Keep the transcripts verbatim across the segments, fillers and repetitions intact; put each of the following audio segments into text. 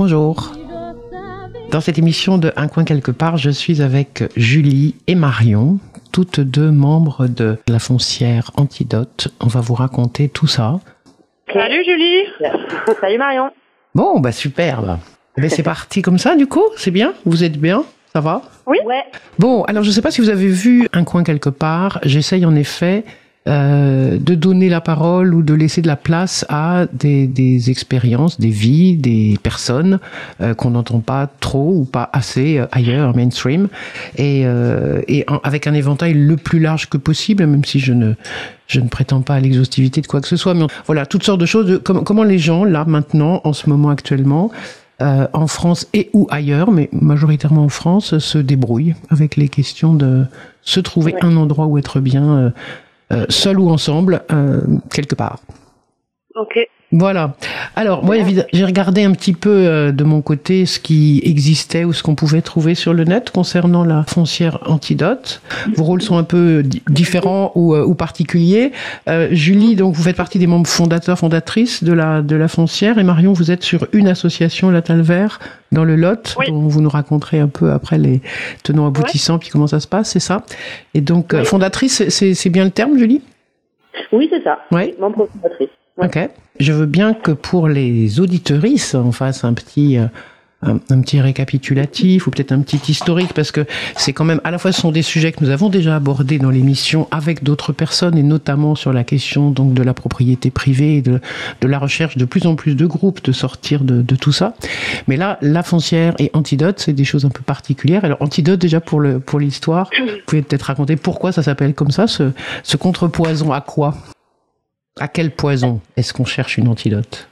Bonjour. Dans cette émission de Un coin quelque part, je suis avec Julie et Marion, toutes deux membres de la foncière Antidote. On va vous raconter tout ça. Salut Julie. Salut Marion. Bon, bah superbe. Mais c'est parti comme ça du coup, c'est bien? Vous êtes bien? Ça va? Oui. Ouais. Bon, alors je ne sais pas si vous avez vu Un coin quelque part. J'essaye en effet euh, de donner la parole ou de laisser de la place à des, des expériences, des vies, des personnes euh, qu'on n'entend pas trop ou pas assez euh, ailleurs, mainstream, et, euh, et en, avec un éventail le plus large que possible, même si je ne je ne prétends pas à l'exhaustivité de quoi que ce soit, mais on, voilà, toutes sortes de choses. De, com- comment les gens, là, maintenant, en ce moment actuellement, euh, en France et ou ailleurs, mais majoritairement en France, se débrouillent avec les questions de se trouver ouais. un endroit où être bien, euh, euh, seul ou ensemble, euh, quelque part. Ok. Voilà. Alors, moi, évidemment, j'ai regardé un petit peu euh, de mon côté ce qui existait ou ce qu'on pouvait trouver sur le net concernant la foncière Antidote. Vos rôles sont un peu di- différents ou, euh, ou particuliers. Euh, Julie, donc, vous faites partie des membres fondateurs, fondatrices de la, de la foncière. Et Marion, vous êtes sur une association, la Talvert, dans le Lot, oui. dont vous nous raconterez un peu après les tenants aboutissants, ouais. puis comment ça se passe, c'est ça. Et donc, oui. euh, fondatrice, c'est, c'est bien le terme, Julie? Oui, c'est ça. Oui. Membre fondatrice. Ouais. Ok. Je veux bien que pour les auditeuristes, on fasse un petit, euh, un, un petit récapitulatif ou peut-être un petit historique, parce que c'est quand même, à la fois, ce sont des sujets que nous avons déjà abordés dans l'émission avec d'autres personnes, et notamment sur la question donc de la propriété privée et de, de la recherche de plus en plus de groupes de sortir de, de tout ça. Mais là, la foncière et Antidote, c'est des choses un peu particulières. Alors, Antidote, déjà pour le, pour l'histoire, vous pouvez peut-être raconter pourquoi ça s'appelle comme ça, ce, ce contrepoison à quoi? À quel poison est-ce qu'on cherche une antidote?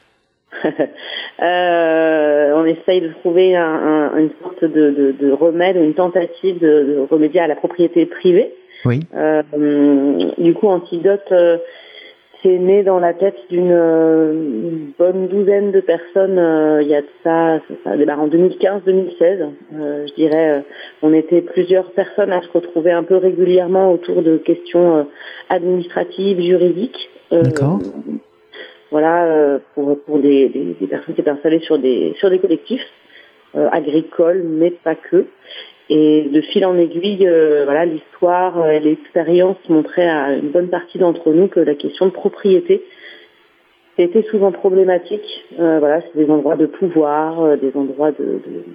euh, On essaye de trouver un, un, une sorte de, de, de remède ou une tentative de, de remédier à la propriété privée. Oui. Euh, du coup, Antidote, euh, c'est né dans la tête d'une euh, bonne douzaine de personnes. Euh, il y a de ça, ça a démarré en deux mille quinze deux mille seize. Euh, je dirais, euh, on était plusieurs personnes à se retrouver un peu régulièrement autour de questions euh, administratives, juridiques. Euh, D'accord. Voilà, euh, pour, pour des, des, des personnes qui étaient installées sur des, sur des collectifs euh, agricoles, mais pas que. Et de fil en aiguille, euh, voilà, l'histoire et l'expérience montraient à une bonne partie d'entre nous que la question de propriété était souvent problématique. Euh, voilà, c'est des endroits de pouvoir, euh, des endroits de,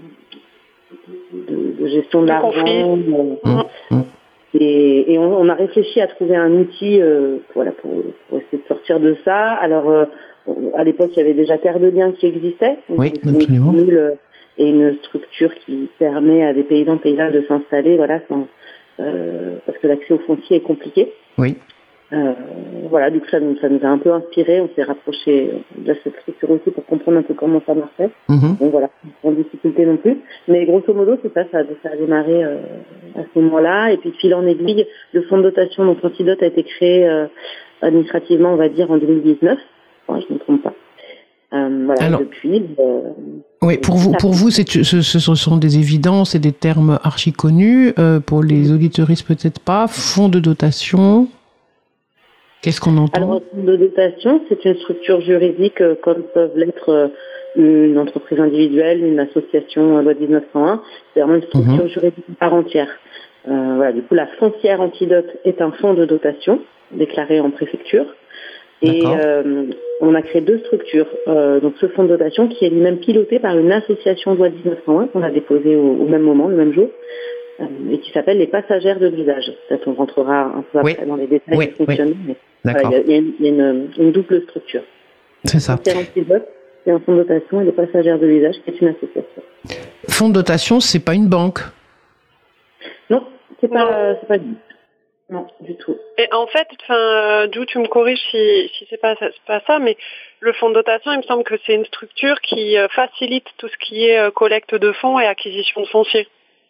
de, de, de gestion de l'argent. Euh, mmh. Mmh. Et, et on, on a réfléchi à trouver un outil euh, voilà, pour, pour essayer de sortir de ça. Alors, euh, à l'époque, il y avait déjà Terre de Liens qui existait. Oui, absolument. Une, et une structure qui permet à des paysans paysannes de s'installer, voilà, sans, euh, parce que l'accès au foncier est compliqué. Oui. Euh, voilà, du coup, ça nous, ça nous a un peu inspiré. On s'est rapproché de cette structure aussi pour comprendre un peu comment ça marchait. Mm-hmm. Donc voilà, sans difficulté non plus. Mais grosso modo, c'est ça, ça, ça a démarré euh, à ce moment-là. Et puis, fil en aiguille, le fonds de dotation, donc Antidote, a été créé euh, administrativement, on va dire, en deux mille dix-neuf. Enfin, je ne me trompe pas. Euh, voilà, Alors, depuis. Euh, oui, pour vous, pour vous, c'est, ce, ce sont des évidences et des termes archi connus. Euh, pour les auditeuristes, peut-être pas. Fonds de dotation. Qu'est-ce qu'on entend? Alors, un fonds de dotation, c'est une structure juridique euh, comme peuvent l'être euh, une entreprise individuelle, une association, loi dix-neuf cent un. C'est vraiment une structure mmh. juridique à part entière. Euh, voilà, du coup, la foncière Antidote est un fonds de dotation déclaré en préfecture. Et euh, on a créé deux structures. Euh, donc, ce fonds de dotation qui est lui-même piloté par une association loi dix-neuf cent un qu'on a déposée au, au même moment, le même jour. Euh, et qui s'appelle les passagères de l'usage. Peut-être on rentrera un peu après oui. dans les détails oui, du fonctionnement, oui. mais voilà, il y a, il y a une, une double structure. C'est ça. C'est Antidote, c'est un fonds de dotation, et les passagères de l'usage, qui est une association. Fonds de dotation, c'est pas une banque? Non, c'est pas, c'est pas une banque. Non, du tout. Et en fait, enfin, d'où tu me corriges si, si c'est pas, c'est pas ça, mais le fonds de dotation, il me semble que c'est une structure qui facilite tout ce qui est collecte de fonds et acquisition de foncier.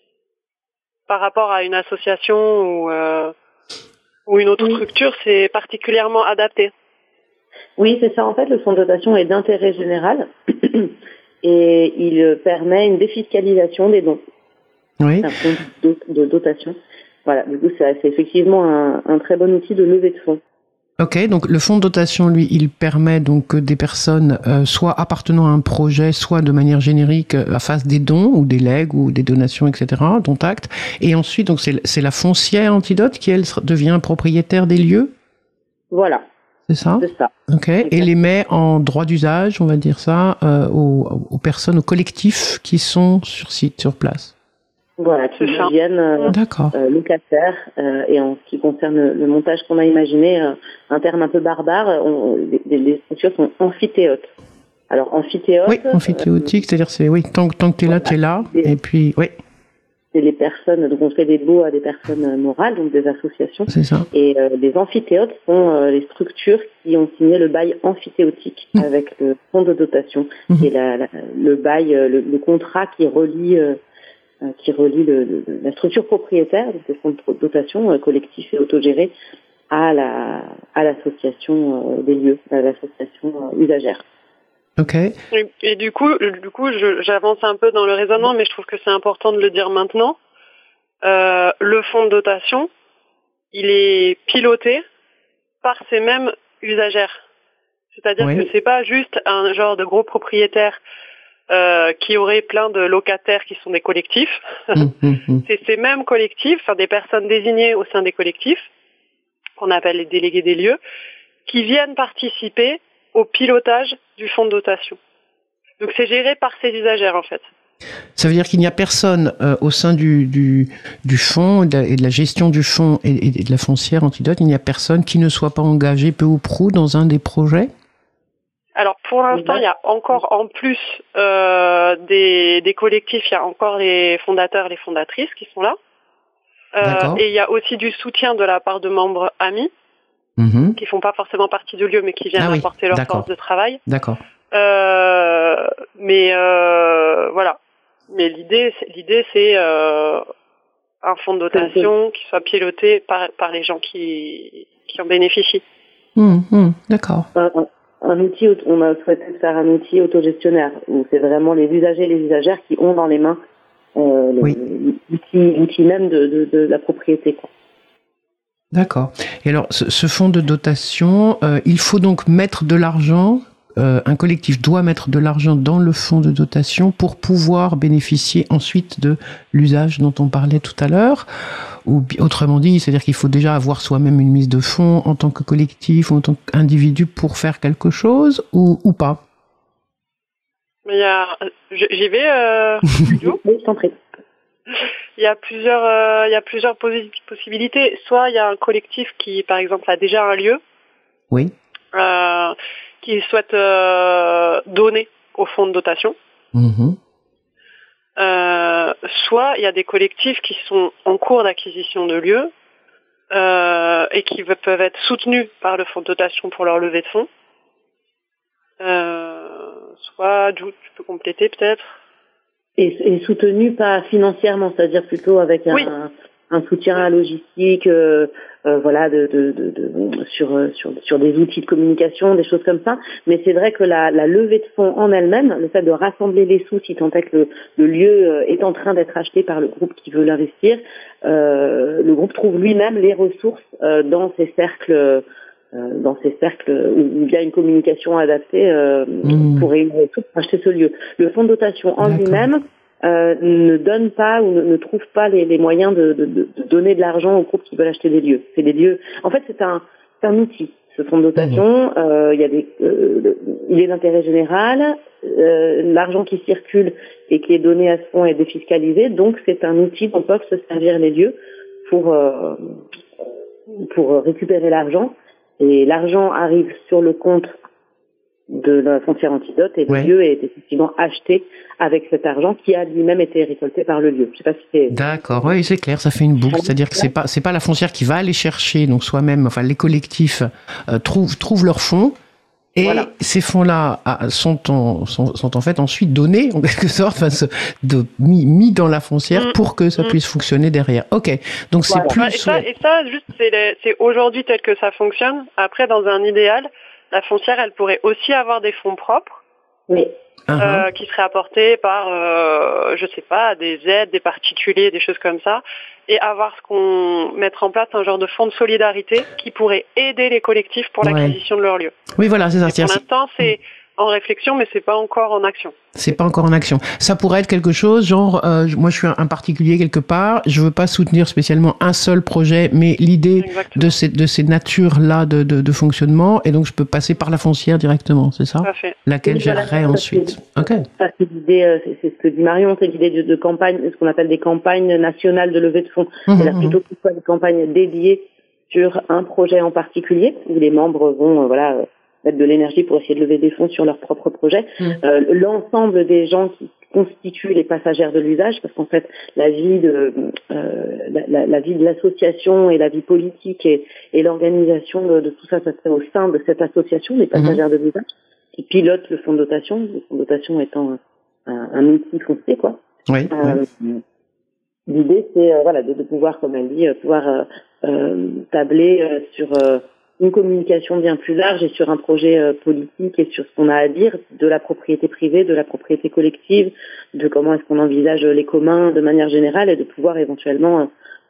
Par rapport à une association ou, euh, ou une autre oui. structure, c'est particulièrement adapté. Oui, c'est ça. En fait, le fonds de dotation est d'intérêt général et il permet une défiscalisation des dons. Oui. C'est un fonds de, de dotation. Voilà, du coup, c'est, c'est effectivement un, un très bon outil de levée de fonds. Ok, donc le fonds de dotation, lui, il permet donc que des personnes, euh, soit appartenant à un projet, soit de manière générique, euh, fassent des dons ou des legs ou des donations, et cetera, dont acte. Et ensuite, donc c'est, c'est la foncière Antidote qui, elle, devient propriétaire des lieux. Voilà. C'est ça? C'est ça. Ok. Et les met en droit d'usage, on va dire ça, euh, aux, aux personnes, aux collectifs qui sont sur site, sur place. Voilà, qui deviennent euh, euh, locataires. Euh, et en ce qui concerne le, le montage qu'on a imaginé, euh, un terme un peu barbare, on, les, les structures sont amphithéotes. Alors, amphithéote... Oui, amphithéotique, euh, c'est-à-dire, c'est, oui, tant, tant que tu es là, tu es là. Et, et puis, oui. C'est les personnes, donc on fait des baux à des personnes morales, donc des associations. C'est ça. Et euh, les amphithéotes sont euh, les structures qui ont signé le bail amphithéotique mmh. avec le fonds de dotation. Mmh. Et la, la, le bail, le, le contrat qui relie... Euh, qui relie le, le, la structure propriétaire, donc le fonds de dotation euh, collectif et autogéré, à la à l'association euh, des lieux, à l'association euh, usagère. Ok. Et, et du coup, du coup, je, j'avance un peu dans le raisonnement, mais je trouve que c'est important de le dire maintenant. Euh, le fonds de dotation, il est piloté par ces mêmes usagères. C'est-à-dire oui. que c'est pas juste un genre de gros propriétaire Euh, qui aurait plein de locataires qui sont des collectifs. Mmh, mmh. C'est ces mêmes collectifs, enfin des personnes désignées au sein des collectifs, qu'on appelle les délégués des lieux, qui viennent participer au pilotage du fonds de dotation. Donc c'est géré par ces usagères en fait. Ça veut dire qu'il n'y a personne euh, au sein du, du, du fonds et de, la, et de la gestion du fonds et, et de la foncière Antidote, il n'y a personne qui ne soit pas engagé peu ou prou dans un des projets? Alors pour l'instant, il y a encore en plus euh, des, des collectifs, il y a encore les fondateurs, les fondatrices qui sont là. Euh, et il y a aussi du soutien de la part de membres amis, mmh. qui font pas forcément partie du lieu, mais qui viennent ah, apporter oui. leur D'accord. force de travail. D'accord. Euh, mais euh, voilà. Mais l'idée, c'est, l'idée, c'est euh, un fonds de dotation qui soit piloté par, par les gens qui, qui en bénéficient. Mmh, mmh, d'accord. Euh, Un outil, on a souhaité faire un outil autogestionnaire où c'est vraiment les usagers et les usagères qui ont dans les mains euh, le, oui. l'outil, l'outil même de, de, de la propriété. Quoi. D'accord. Et alors, ce, ce fonds de dotation, euh, il faut donc mettre de l'argent, euh, un collectif doit mettre de l'argent dans le fonds de dotation pour pouvoir bénéficier ensuite de l'usage dont on parlait tout à l'heure. Ou autrement dit, c'est-à-dire qu'il faut déjà avoir soi-même une mise de fonds en tant que collectif ou en tant qu'individu pour faire quelque chose ou, ou pas? Il y a, j'y vais, euh, oui, je t'en prie. Il y a plusieurs, euh, il y a plusieurs possibilités. Soit il y a un collectif qui, par exemple, a déjà un lieu. Oui. Euh, qui souhaite euh, donner au fonds de dotation. Mmh. Euh, soit il y a des collectifs qui sont en cours d'acquisition de lieux euh, et qui peuvent être soutenus par le fonds de dotation pour leur levée de fonds. Euh, soit, tu peux compléter peut-être. Et, et soutenus pas financièrement, c'est-à-dire plutôt avec un, oui. un soutien à logistique, euh, euh, voilà, de, de, de, de, sur, sur, sur des outils de communication, des choses comme ça. Mais c'est vrai que la, la levée de fonds en elle-même, le fait de rassembler les sous, si tant est que le, le lieu est en train d'être acheté par le groupe qui veut l'investir, euh, le groupe trouve lui-même les ressources euh, dans ces cercles, euh, dans ces cercles où il y a une communication adaptée euh, mmh. pour réunir tout pour acheter ce lieu. Le fonds de dotation en D'accord. lui-même Euh, ne donne pas ou ne, ne trouve pas les, les moyens de, de, de donner de l'argent aux groupes qui veulent acheter des lieux. C'est des lieux. En fait, c'est un, c'est un outil. Ce fonds de dotation, mmh. euh, il y a des, euh, il est d'intérêt général. Euh, l'argent qui circule et qui est donné à ce fonds est défiscalisé. Donc, c'est un outil dont peuvent se servir les lieux pour euh, pour récupérer l'argent. Et l'argent arrive sur le compte de la foncière Antidote et ouais. le lieu est effectivement acheté avec cet argent qui a lui-même été récolté par le lieu. Je sais pas si c'est... D'accord, oui, c'est clair, ça fait une boucle, c'est-à-dire que c'est pas c'est pas la foncière qui va aller chercher, donc soi-même, enfin les collectifs euh, trouvent trouvent leurs fonds et voilà. ces fonds-là ah, sont en sont, sont en fait ensuite donnés en quelque sorte, enfin de mis mis dans la foncière mmh. pour que ça mmh. puisse fonctionner derrière. Ok, donc c'est voilà. plus. Et ça, et ça juste c'est les, c'est aujourd'hui tel que ça fonctionne. Après, dans un idéal, la foncière, elle pourrait aussi avoir des fonds propres Oui. Euh, uh-huh. qui seraient apportées par, euh, je sais pas, des aides, des particuliers, des choses comme ça, et avoir ce qu'on mettre en place un genre de fonds de solidarité qui pourrait aider les collectifs pour ouais. l'acquisition de leur lieu. Oui, voilà, c'est ça. Et pour l'instant, c'est en réflexion, mais c'est pas encore en action. C'est pas encore en action. Ça pourrait être quelque chose, genre, euh, moi je suis un, un particulier quelque part, je veux pas soutenir spécialement un seul projet, mais l'idée de ces, de ces natures-là de, de, de fonctionnement, et donc je peux passer par la foncière directement, c'est ça? Tout à fait. Laquelle gérerait ensuite. Ok. Ça, c'est l'idée, euh, c'est, c'est ce que dit Marion, c'est l'idée de, de campagne, ce qu'on appelle des campagnes nationales de levée de fonds. Mmh, C'est-à-dire mmh. plutôt que ce soit des campagnes dédiées sur un projet en particulier, où les membres vont, euh, voilà, mettre de l'énergie pour essayer de lever des fonds sur leur propre projet. Mmh. Euh, l'ensemble des gens qui constituent les passagères de l'usage, parce qu'en fait, la vie de euh, la, la, la vie de l'association et la vie politique et, et l'organisation de, de tout ça, ça se fait au sein de cette association des passagères mmh. de l'usage, qui pilote le fonds de dotation, le fonds de dotation étant un, un outil foncier, quoi. Oui. Euh, oui. L'idée, c'est euh, voilà, de, de pouvoir, comme elle dit, euh, pouvoir euh, euh, tabler euh, sur euh, une communication bien plus large et sur un projet euh, politique et sur ce qu'on a à dire de la propriété privée, de la propriété collective, de comment est-ce qu'on envisage les communs de manière générale et de pouvoir éventuellement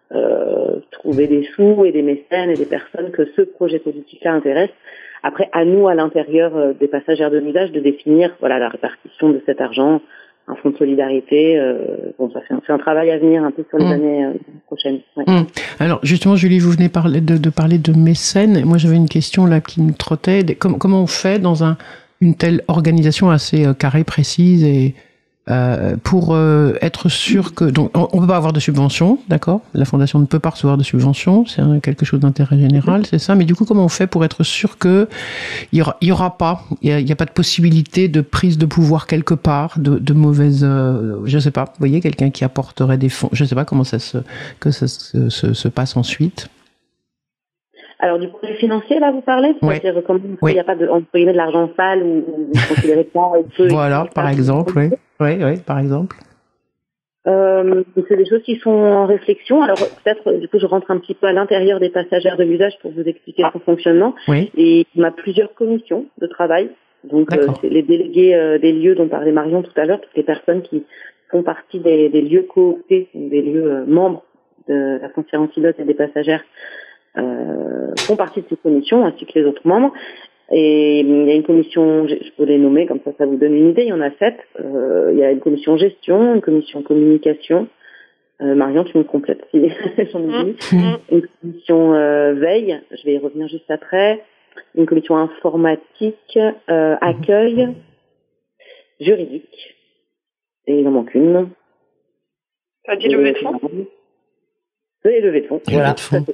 euh, trouver des sous et des mécènes et des personnes que ce projet politique-là intéresse. Après, à nous, à l'intérieur euh, des passagères de l'usage, de définir voilà la répartition de cet argent, un fonds de solidarité. Euh, bon, ça fait un, c'est un travail à venir un peu sur les mmh. années euh, prochaines. Ouais. Mmh. Alors, justement, Julie, vous venez parler de, de parler de mécènes. Moi, j'avais une question là qui me trottait. Comment, comment on fait dans un, une telle organisation assez euh, carrée, précise et Euh, pour euh, être sûr que donc on, on peut pas avoir de subvention, d'accord? La fondation ne peut pas recevoir de subvention, c'est un, quelque chose d'intérêt général, c'est ça. Mais du coup, comment on fait pour être sûr que il y aura, il y aura pas, il y a, il y a pas de possibilité de prise de pouvoir quelque part, de, de mauvaise, euh, je sais pas. Vous voyez, quelqu'un qui apporterait des fonds, je sais pas comment ça se que ça se, se, se passe ensuite. Alors du projet financier, là, vous parlez, oui. c'est-à-dire comment oui. il n'y a pas de, entre guillemets, de l'argent sale ou vous considérez pas peu. Voilà, par exemple, oui. oui, oui, par exemple. Euh, c'est des choses qui sont en réflexion. Alors peut-être, du coup, je rentre un petit peu à l'intérieur des passagères de l'usage pour vous expliquer son fonctionnement. Oui. Et on a plusieurs commissions de travail. Donc euh, c'est les délégués euh, des lieux dont parlait Marion tout à l'heure, toutes les personnes qui font partie des, des lieux cooptés, des lieux euh, membres de la foncière antidote et des passagères. Euh, font partie de ces commissions ainsi que les autres membres et il y a une commission, je peux les nommer comme ça ça vous donne une idée, il y en a sept. Euh, il y a une commission gestion, une commission communication, euh, Marion tu me complètes si j'en oublie, mmh. une commission euh, veille, je vais y revenir juste après, une commission informatique, euh, accueil, juridique et il en manque une. T'as dit levée de fonds? Et levée de fonds, voilà. De fonds.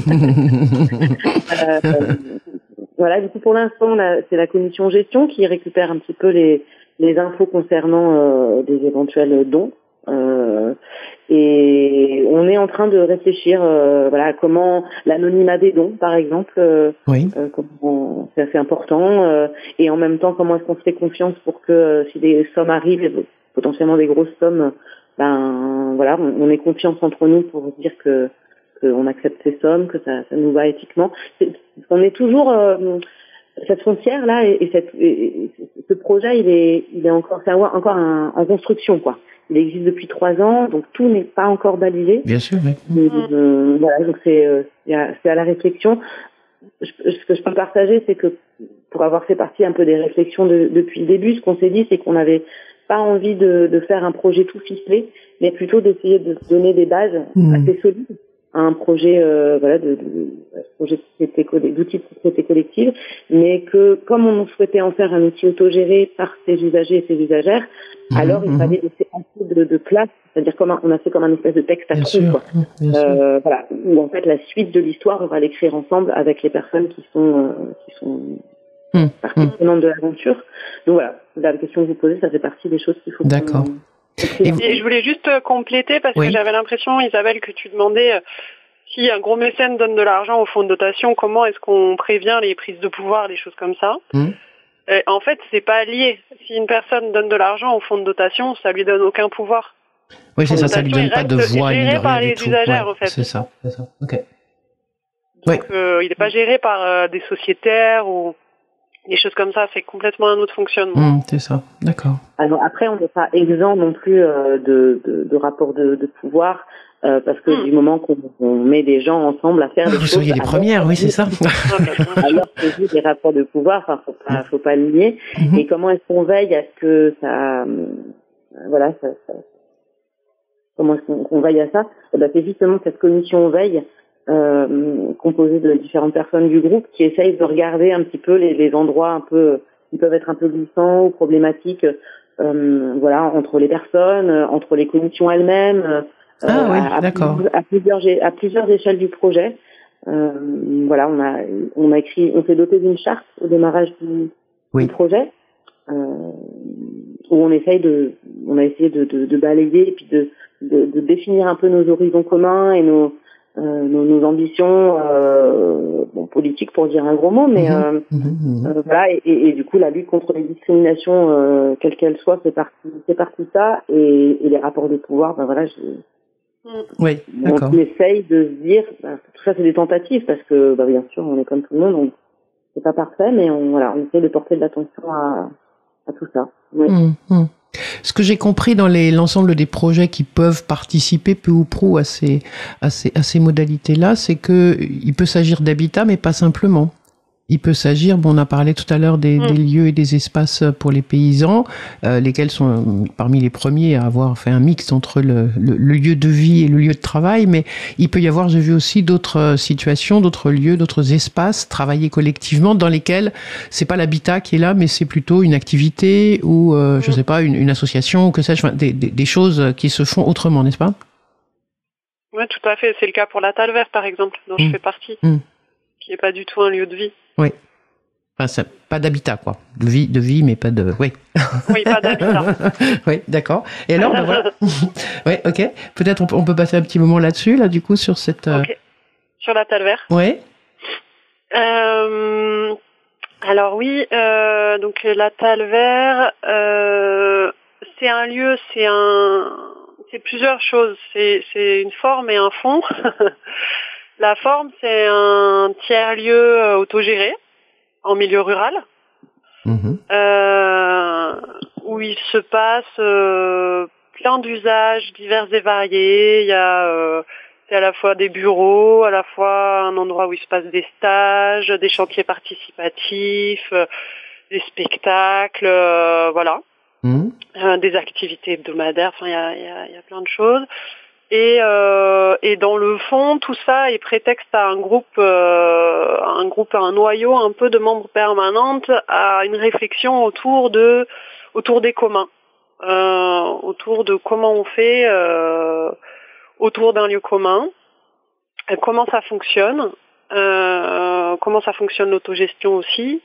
euh, voilà, du coup, pour l'instant, là, c'est la commission gestion qui récupère un petit peu les, les infos concernant euh, des éventuels dons. Euh, et on est en train de réfléchir, euh, voilà, comment l'anonymat des dons, par exemple, euh, oui. euh, comment c'est assez important. Euh, et en même temps, comment est-ce qu'on se fait confiance pour que euh, si des sommes arrivent, potentiellement des grosses sommes, ben voilà, on, on est confiance entre nous pour dire que qu'on accepte ces sommes, que ça, ça nous va éthiquement. C'est, on est toujours euh, cette foncière là et, et, cette, et, et ce projet, il est il est encore c'est encore un, en construction quoi. Il existe depuis trois ans, donc tout n'est pas encore balisé. Bien sûr, oui. Mais, euh, voilà, donc c'est euh, c'est à la réflexion. Je, ce que je peux partager, c'est que pour avoir fait partie un peu des réflexions de, depuis le début, ce qu'on s'est dit, c'est qu'on avait pas envie de, de faire un projet tout ficelé, mais plutôt d'essayer de donner des bases mmh. assez solides à un projet, euh, voilà, de, de, de projet de société, d'outils de société collective, mais que comme on souhaitait en faire un outil autogéré par ses usagers et ses usagères, mmh. alors il mmh. fallait laisser un peu de, de place, c'est-à-dire comme un, on a fait comme un espèce de texte à trous, quoi. Euh, voilà, où en fait la suite de l'histoire, on va l'écrire ensemble avec les personnes qui sont, euh, qui sont Mmh, partie prenante mmh. de l'aventure. Donc voilà, la question que vous posez, ça fait partie des choses qu'il faut. D'accord. Et, vous... Et je voulais juste compléter parce oui. que j'avais l'impression, Isabelle, que tu demandais euh, si un gros mécène donne de l'argent au fonds de dotation, comment est-ce qu'on prévient les prises de pouvoir, les choses comme ça. Mmh. Et en fait, c'est pas lié. Si une personne donne de l'argent au fonds de dotation, ça lui donne aucun pouvoir. Oui, c'est ça, ça lui donne pas de voix ni de rien par les du tout. Usagères, ouais, en fait. C'est ça, c'est ça. Ok. Donc, oui. euh, il n'est pas géré par euh, des sociétaires ou des choses comme ça, c'est complètement un autre fonctionnement. Mmh, c'est ça, d'accord. Alors après, on n'est pas exempt non plus euh, de, de, de rapports de, de pouvoir, euh, parce que mmh. du moment qu'on on met des gens ensemble à faire ah, des vous choses... Vous seriez les premières, oui, c'est ça. Alors que c'est des rapports de pouvoir, enfin, faut pas, faut pas le nier. Mmh. Et comment est-ce qu'on veille à ce que ça... Euh, voilà, ça, ça, comment est-ce qu'on, qu'on veille à ça? Eh ben, c'est justement cette commission veille, euh, composée de différentes personnes du groupe, qui essayent de regarder un petit peu les, les endroits un peu... qui peuvent être un peu glissants ou problématiques, euh, voilà, entre les personnes, entre les commissions elles-mêmes, euh, ah, oui, à, d'accord. à plusieurs à plusieurs échelles du projet. Euh, voilà, on a on a écrit, on s'est doté d'une charte au démarrage du, oui. du projet, euh, où on essaye de, on a essayé de, de, de balayer et puis de, de, de définir un peu nos horizons communs et nos Euh, nos, nos ambitions euh, bon, politiques pour dire un gros mot, mais mmh, euh, mmh. Euh, voilà et, et, et du coup la lutte contre les discriminations, euh, quelles qu'elles soient, c'est partie, c'est partie de ça et, et les rapports de pouvoir, ben voilà, je, oui, d'accord. On essaye de se dire, ben, tout ça c'est des tentatives parce que ben, bien sûr on est comme tout le monde, on, c'est pas parfait, mais on voilà, on essaye de porter de l'attention à, à tout ça. Oui. Mmh, mmh. Ce que j'ai compris dans les, l'ensemble des projets qui peuvent participer peu ou prou à ces, à ces, à ces modalités-là, c'est que il peut s'agir d'habitat, mais pas simplement. Il peut s'agir, bon, on a parlé tout à l'heure des, mmh. des lieux et des espaces pour les paysans, euh, lesquels sont parmi les premiers à avoir fait un mix entre le, le, le lieu de vie et le lieu de travail, mais il peut y avoir, j'ai vu aussi d'autres situations, d'autres lieux, d'autres espaces travaillés collectivement dans lesquels c'est pas l'habitat qui est là, mais c'est plutôt une activité ou, euh, mmh. je sais pas, une, une association ou que sais-je, des, des, des choses qui se font autrement, n'est-ce pas? Oui, tout à fait. C'est le cas pour la Talvert, par exemple, dont mmh. je fais partie, mmh. qui n'est pas du tout un lieu de vie. Oui. Enfin, ça, pas d'habitat, quoi. De vie, de vie, mais pas de... Oui. Oui, pas d'habitat. Oui, d'accord. Et alors, ben voilà. Oui, ok. Peut-être on peut, on peut passer un petit moment là-dessus, là, du coup, sur cette... Euh... Ok. Sur la Talvert. Oui. Euh, alors oui, euh, donc la Talvert, euh, c'est un lieu, c'est un... C'est plusieurs choses. C'est, c'est une forme et un fond. La forme, c'est un tiers-lieu autogéré en milieu rural, mmh. euh, où il se passe euh, plein d'usages divers et variés. Il y a euh, c'est à la fois des bureaux, à la fois un endroit où il se passe des stages, des chantiers participatifs, euh, des spectacles, euh, voilà, mmh. euh, des activités hebdomadaires. Enfin, il y a, il y a, il y a plein de choses. Et, euh, et dans le fond, tout ça est prétexte à un groupe, euh, un groupe, un noyau un peu de membres permanentes, à une réflexion autour de, autour des communs, euh, autour de comment on fait euh, autour d'un lieu commun, comment ça fonctionne, euh, comment ça fonctionne l'autogestion aussi.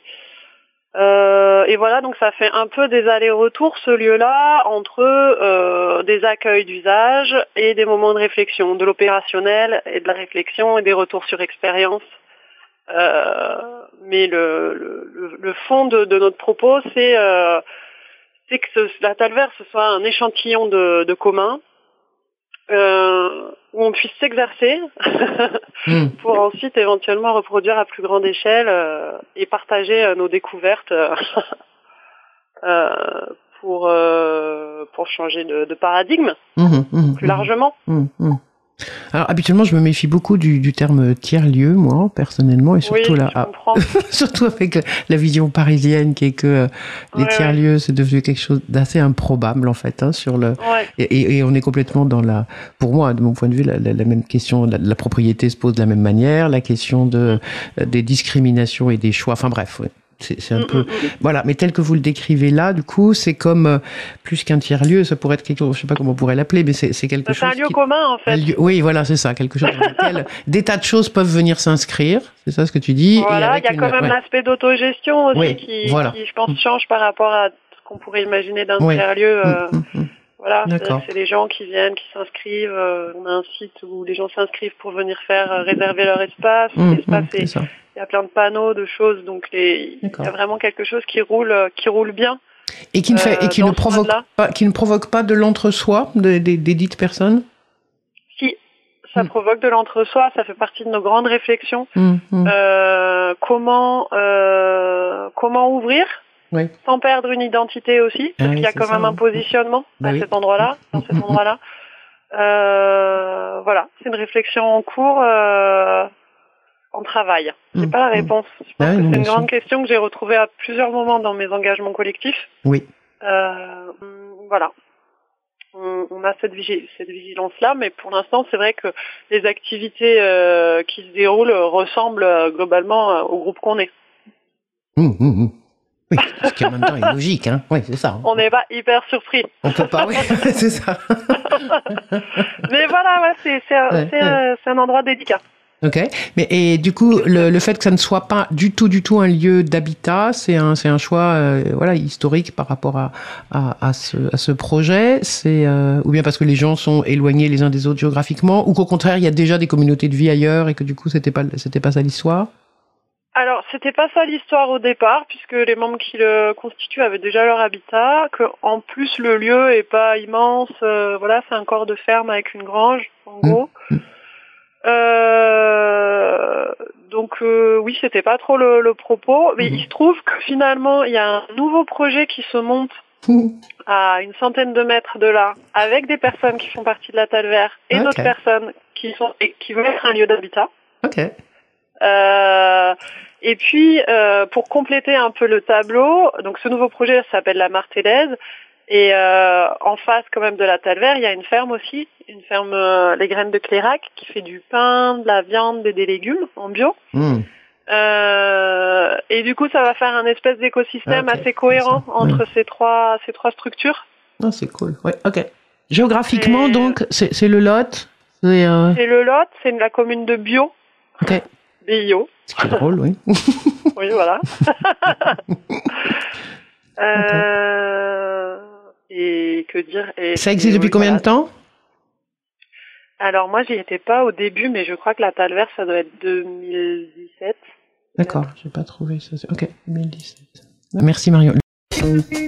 Euh, et voilà, donc ça fait un peu des allers-retours, ce lieu-là, entre euh, des accueils d'usage et des moments de réflexion, de l'opérationnel et de la réflexion et des retours sur expérience. Euh, mais le, le, le fond de, de notre propos, c'est, euh, c'est que ce, la Talvert, ce soit un échantillon de, de commun, euh, où on puisse s'exercer mmh. pour ensuite éventuellement reproduire à plus grande échelle euh, et partager euh, nos découvertes euh, euh, pour euh, pour changer de, de paradigme mmh, mmh, plus largement. Mmh, mmh. Alors habituellement, je me méfie beaucoup du, du terme tiers-lieu, moi personnellement, et surtout oui, là, ah, surtout avec la vision parisienne qui est que euh, les ouais, tiers-lieux, ouais. c'est devenu quelque chose d'assez improbable en fait, hein, sur le. Ouais. Et, et on est complètement dans la, pour moi, de mon point de vue, la, la, la même question, la, la propriété se pose de la même manière, la question de mmh. des discriminations et des choix. Enfin bref. Ouais. C'est, c'est un mmh, peu, mmh. voilà. Mais tel que vous le décrivez là, du coup, c'est comme euh, plus qu'un tiers-lieu, ça pourrait être quelque chose, je sais pas comment on pourrait l'appeler, mais c'est, c'est quelque c'est chose. C'est un lieu qui, commun, en fait. Lieu, oui, voilà, c'est ça, quelque chose dans lequel des tas de choses peuvent venir s'inscrire. C'est ça ce que tu dis. Voilà, il y a une, quand même ouais. l'aspect d'autogestion aussi oui, qui, voilà. qui, je pense, change par rapport à ce qu'on pourrait imaginer d'un oui. tiers-lieu. Euh, mmh, mmh. Voilà, c'est, c'est les gens qui viennent, qui s'inscrivent. Euh, on a un site où les gens s'inscrivent pour venir faire euh, réserver leur espace. Mmh, l'espace mmh, est, il y a plein de panneaux, de choses, donc les, il y a vraiment quelque chose qui roule, qui roule bien. Et qui ne fait, euh, et qui ne provoque pas, qui ne provoque pas de l'entre-soi des, des, des dites personnes. Si, ça provoque de l'entre-soi, ça fait partie de nos grandes réflexions. Mmh, mmh. Euh, comment euh, comment ouvrir Oui. sans perdre une identité aussi, parce ah, qu'il y a oui, quand ça, même hein. un positionnement bah à oui. cet endroit-là, dans cet endroit-là. Euh, voilà, c'est une réflexion en cours, euh, en travail. C'est Mmh, pas la mmh. réponse. Je pense Ah oui, que non, c'est une bien grande sûr. question que j'ai retrouvée à plusieurs moments dans mes engagements collectifs. Oui. Euh, voilà. On, on a cette, vigi- cette vigilance-là, mais pour l'instant, c'est vrai que les activités euh, qui se déroulent ressemblent euh, globalement euh, au groupe qu'on est. Mmh, mmh, mmh. Oui, ce qui en même temps est logique, hein. Oui, c'est ça. Hein. On n'est pas hyper surpris. On peut pas, oui, c'est ça. Mais voilà, ouais, c'est, c'est, un, Ouais, c'est, ouais. un, c'est un endroit délicat. Ok, mais et du coup le, le fait que ça ne soit pas du tout du tout un lieu d'habitat, c'est un c'est un choix euh, voilà historique par rapport à à, à ce à ce projet, c'est euh, ou bien parce que les gens sont éloignés les uns des autres géographiquement, ou qu'au contraire il y a déjà des communautés de vie ailleurs et que du coup c'était pas c'était pas ça l'histoire. Alors, c'était pas ça l'histoire au départ, puisque les membres qui le constituent avaient déjà leur habitat, que en plus le lieu est pas immense, euh, voilà, c'est un corps de ferme avec une grange, en gros. Mmh. Euh, donc euh, oui, c'était pas trop le, le propos, mais Mmh. il se trouve que finalement il y a un nouveau projet qui se monte Mmh. à une centaine de mètres de là, avec des personnes qui font partie de la Talvert et Ok. d'autres personnes qui sont et qui veulent être un lieu d'habitat. Ok. Euh, et puis euh, pour compléter un peu le tableau, donc ce nouveau projet s'appelle la Martellaise. Et euh, en face quand même de la Talvert, il y a une ferme aussi, une ferme euh, Les Graines de Clérac, qui fait du pain, de la viande et des légumes en bio. Mmh. Euh, et du coup, ça va faire un espèce d'écosystème Ah, ok. assez cohérent Ça, entre oui. ces trois ces trois structures. Ah, c'est cool. Ouais. Ok. Géographiquement Et- donc c'est c'est le Lot. C'est euh... C'est le Lot, c'est la commune de Bio, ok. Bio. Ce qui est drôle, oui. Oui, voilà. euh, et que dire et, Ça existe et, depuis oui, combien voilà. de temps? Alors moi, j'y étais pas au début, mais je crois que la Talvert, ça doit être deux mille dix-sept. D'accord, j'ai pas trouvé ça. Ok, deux mille dix-sept. Merci Marion.